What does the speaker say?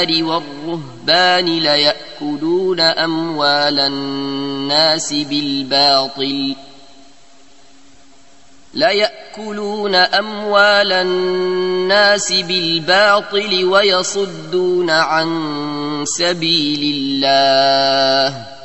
والرهبان ليأكلون أموال الناس بالباطل ويصدون عن سبيل الله